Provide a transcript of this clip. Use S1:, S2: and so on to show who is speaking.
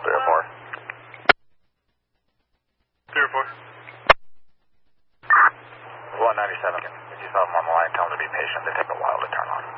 S1: 04.
S2: 04.
S1: 197. If you saw them on the line, tell them to be patient. They take a while to turn on.